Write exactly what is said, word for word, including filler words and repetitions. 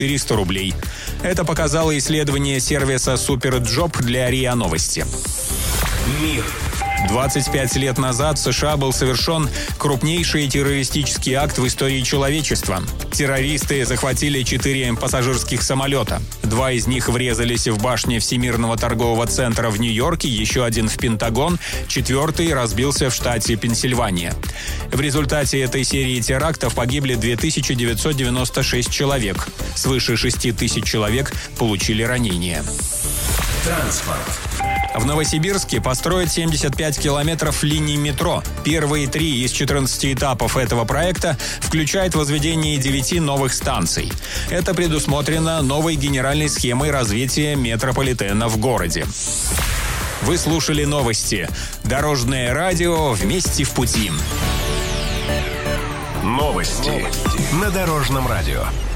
триста рублей. Это показало исследование сервиса SuperJob для РИА Новости. Мир. двадцать пять лет назад в США был совершен крупнейший террористический акт в истории человечества. Террористы захватили четыре пассажирских самолета. Два из них врезались в башни Всемирного торгового центра в Нью-Йорке, еще один в Пентагон, четвертый разбился в штате Пенсильвания. В результате этой серии терактов погибли две тысячи девятьсот девяносто шесть человек. Свыше шести тысяч человек получили ранения. Транспорт. В Новосибирске построят семьдесят пять километров линий метро. Первые три из четырнадцати этапов этого проекта включают возведение девяти новых станций. Это предусмотрено новой генеральной схемой развития метрополитена в городе. Вы слушали новости. Дорожное радио «Вместе в пути». Новости на Дорожном радио.